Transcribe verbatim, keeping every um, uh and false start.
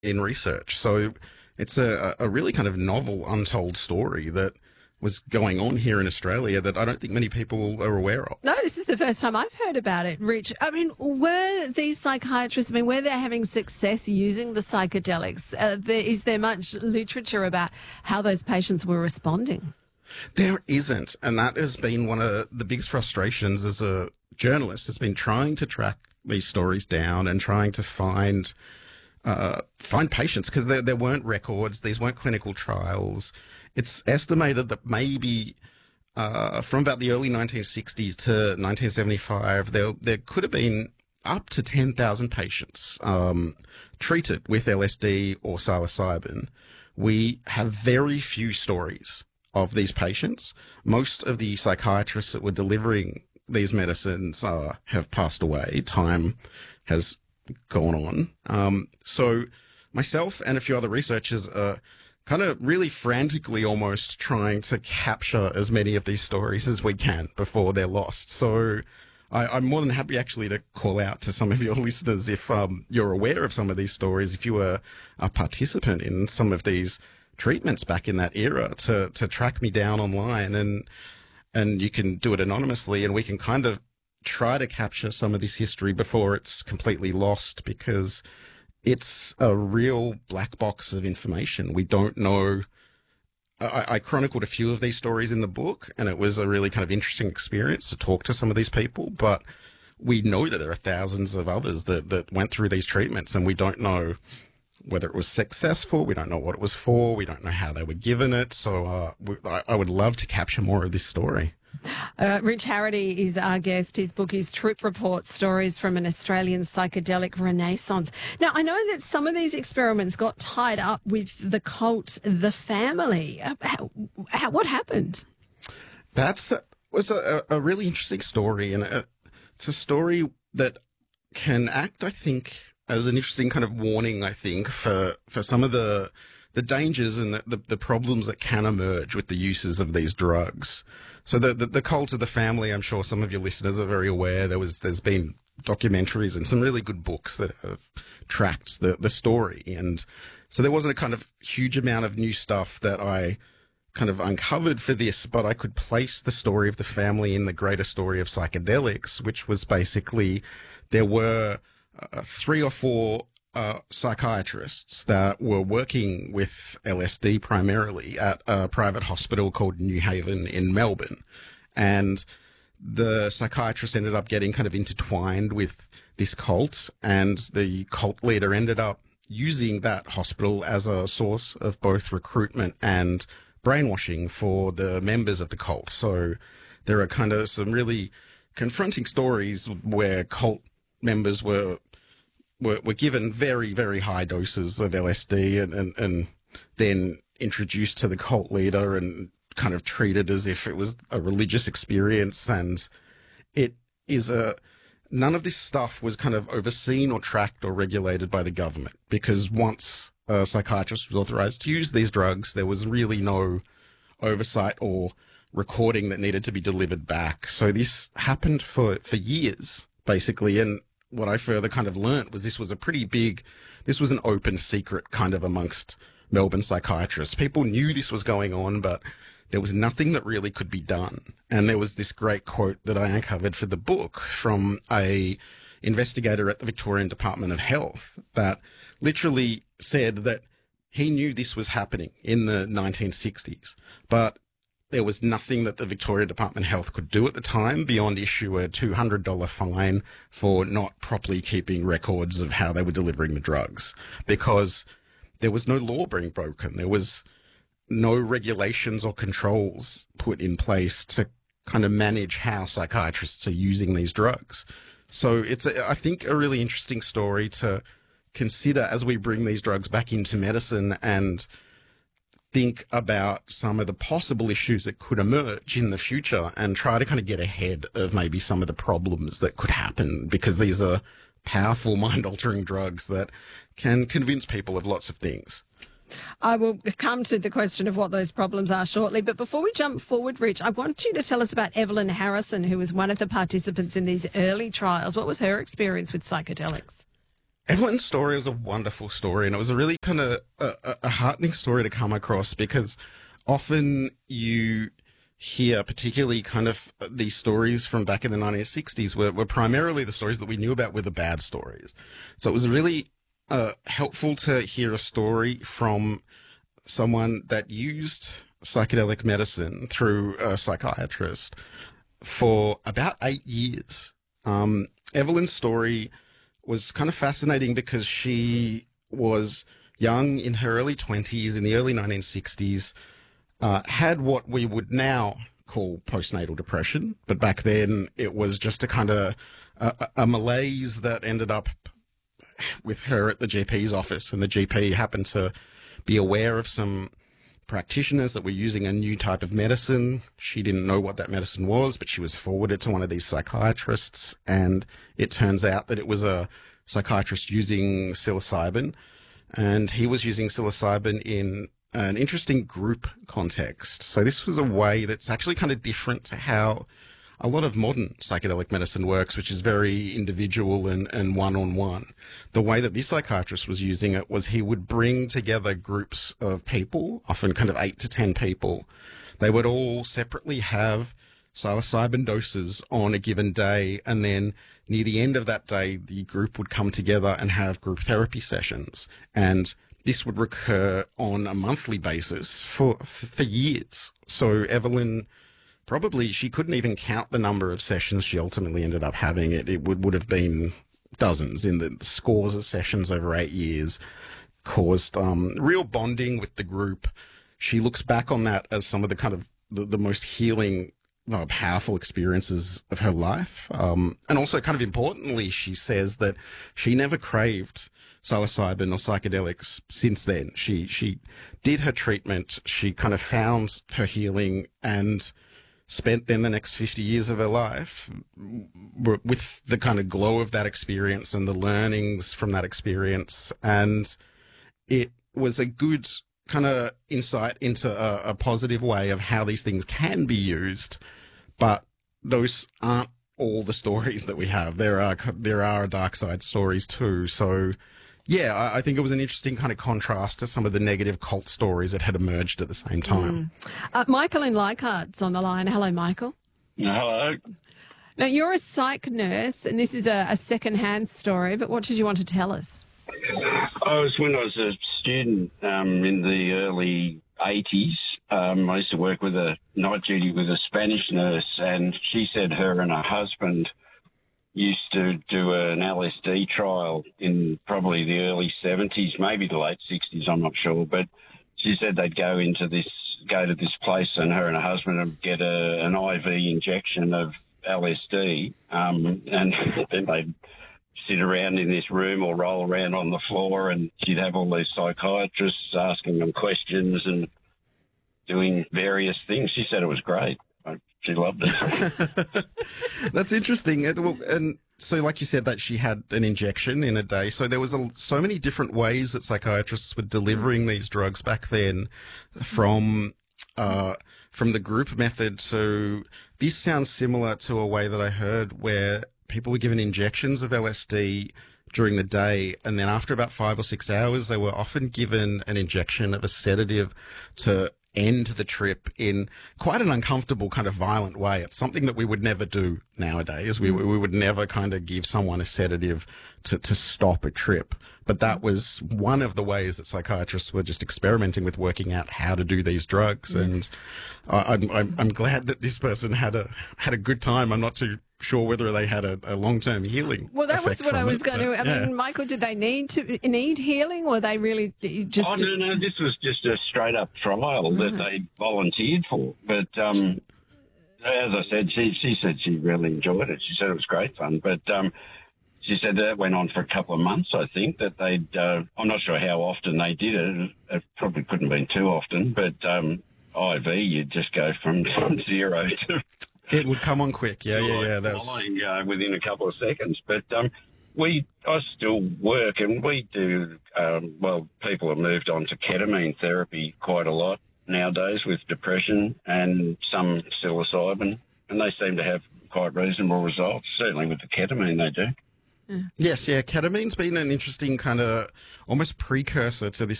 in research. So it's a, a really kind of novel, untold story that was going on here in Australia that I don't think many people are aware of. No, this is the first time I've heard about it, Rich. I mean, were these psychiatrists, I mean, were they having success using the psychedelics? Uh, there, is there much literature about how those patients were responding? There isn't, and that has been one of the biggest frustrations as a journalist, has been trying to track these stories down and trying to find uh, find patients, because there, there weren't records, these weren't clinical trials. It's estimated that maybe uh, from about the early nineteen sixties to nineteen seventy-five, there there could have been up to ten thousand patients um, treated with L S D or psilocybin. We have very few stories of these patients. Most of the psychiatrists that were delivering these medicines uh, have passed away. Time has gone on. Um, so myself and a few other researchers are kind of really frantically almost trying to capture as many of these stories as we can before they're lost. So I, I'm more than happy actually to call out to some of your listeners if um, you're aware of some of these stories, if you were a participant in some of these treatments back in that era, to to track me down online, and and you can do it anonymously, and we can kind of try to capture some of this history before it's completely lost, because it's a real black box of information. We don't know. I, I chronicled a few of these stories in the book, and it was a really kind of interesting experience to talk to some of these people, but we know that there are thousands of others that, that went through these treatments, and we don't know whether it was successful. We don't know what it was for. We don't know how they were given it. So uh, we, I, I would love to capture more of this story. Uh, Rich Harity is our guest. His book is Trip Report, Stories from an Australian Psychedelic Renaissance. Now, I know that some of these experiments got tied up with the cult, The Family. How, how, what happened? That's uh, was a, a really interesting story, and a, it's a story that can act, I think, as an interesting kind of warning, I think, for, for some of the the dangers and the, the, the problems that can emerge with the uses of these drugs. So the, the, the cult of The Family, I'm sure some of your listeners are very aware. There was, there's been documentaries and some really good books that have tracked the, the story. And so there wasn't a kind of huge amount of new stuff that I kind of uncovered for this, but I could place the story of the family in the greater story of psychedelics, which was basically there were uh, three or four uh, psychiatrists that were working with L S D primarily at a private hospital called New Haven in Melbourne. And the psychiatrists ended up getting kind of intertwined with this cult, and the cult leader ended up using that hospital as a source of both recruitment and brainwashing for the members of the cult. So there are kind of some really confronting stories where cult members were were, were given very, very high doses of L S D and, and, and then introduced to the cult leader and kind of treated as if it was a religious experience. And it is a, none of this stuff was kind of overseen or tracked or regulated by the government, because once a psychiatrist was authorized to use these drugs, there was really no oversight or recording that needed to be delivered back. So this happened for, for years, basically. And what I further kind of learnt was this was a pretty big, this was an open secret kind of amongst Melbourne psychiatrists. People knew this was going on, but there was nothing that really could be done. And there was this great quote that I uncovered for the book from a investigator at the Victorian Department of Health that literally said that he knew this was happening in the nineteen sixties, but there was nothing that the Victorian Department of Health could do at the time beyond issue a two hundred dollars fine for not properly keeping records of how they were delivering the drugs, because there was no law being broken. There was no regulations or controls put in place to kind of manage how psychiatrists are using these drugs. So it's, a, I think, a really interesting story to consider as we bring these drugs back into medicine and think about some of the possible issues that could emerge in the future and try to kind of get ahead of maybe some of the problems that could happen, because these are powerful mind-altering drugs that can convince people of lots of things. I will come to the question of what those problems are shortly. But before we jump forward, Rich, I want you to tell us about Evelyn Harrison, who was one of the participants in these early trials. What was her experience with psychedelics? Evelyn's story was a wonderful story, and it was a really kind of a, a a heartening story to come across because often you hear, particularly kind of these stories from back in the nineteen sixties, were, were primarily the stories that we knew about were the bad stories. So it was really uh, helpful to hear a story from someone that used psychedelic medicine through a psychiatrist for about eight years. Um, Evelyn's story was kind of fascinating because she was young in her early twenties in the early nineteen sixties, uh, had what we would now call postnatal depression, but back then it was just a kind of a, a malaise that ended up with her at the G P's office, and the G P happened to be aware of some practitioners that were using a new type of medicine. She didn't know what that medicine was, but she was forwarded to one of these psychiatrists, and it turns out that it was a psychiatrist using psilocybin, and he was using psilocybin in an interesting group context. So this was a way that's actually kind of different to how a lot of modern psychedelic medicine works, which is very individual and, and one-on-one. The way that this psychiatrist was using it was he would bring together groups of people, often kind of eight to ten people. They would all separately have psilocybin doses on a given day, and then near the end of that day, the group would come together and have group therapy sessions. And this would recur on a monthly basis for, for years. So Evelyn, probably she couldn't even count the number of sessions she ultimately ended up having. It it would, would have been dozens in the scores of sessions over eight years, caused um, real bonding with the group. She looks back on that as some of the kind of the, the most healing, uh, powerful experiences of her life. Um, and also kind of importantly, she says that she never craved psilocybin or psychedelics since then. She, she did her treatment. She kind of found her healing and spent then the next fifty years of her life with the kind of glow of that experience and the learnings from that experience. And it was a good kind of insight into a, a positive way of how these things can be used. But those aren't all the stories that we have. There are, there are dark side stories too. So yeah, I, I think it was an interesting kind of contrast to some of the negative cult stories that had emerged at the same time. Mm. Uh, Michael in Leichhardt's on the line. Hello, Michael. Hello. Now, you're a psych nurse, and this is a, a second-hand story, but what did you want to tell us? I was when I was a student um, in the early eighties. Um, I used to work with a night duty with a Spanish nurse, and she said her and her husband used to do an L S D trial in probably the early seventies, maybe the late sixties, I'm not sure. But she said they'd go into this, go to this place, and her and her husband would get a, an I V injection of L S D, um, and then they'd sit around in this room or roll around on the floor, and she'd have all these psychiatrists asking them questions and doing various things. She said it was great. She loved it. That's interesting. And, well, and so, like you said, that she had an injection in a day. So there was a, so many different ways that psychiatrists were delivering these drugs back then, from uh, from the group method. So this sounds similar to a way that I heard where people were given injections of L S D during the day, and then after about five or six hours, they were often given an injection of a sedative to end the trip in quite an uncomfortable kind of violent way. It's something that we would never do nowadays. We we would never kind of give someone a sedative to, to stop a trip. But that was one of the ways that psychiatrists were just experimenting with working out how to do these drugs. And uh, I'm, I'm I'm glad that this person had a had a good time. I'm not too sure whether they had a, a long-term healing. Well, that was what I was it, going to. I yeah. mean, Michael, did they need to need healing, or they really just? Oh no, no, this was just a straight-up trial that they volunteered for. But um, as I said, she she said she really enjoyed it. She said it was great fun. But um, she said that went on for a couple of months. I think that they'd. Uh, I'm not sure how often they did it. It probably couldn't have been too often. But um, I V, you'd just go from zero to. It would come on quick, yeah, yeah, yeah. That's flying, uh, within a couple of seconds. But um, we, I still work, and we do. Um, well, people have moved on to ketamine therapy quite a lot nowadays with depression, and some psilocybin, and they seem to have quite reasonable results. Certainly with the ketamine, they do. Yes, yeah, ketamine's been an interesting kind of almost precursor to this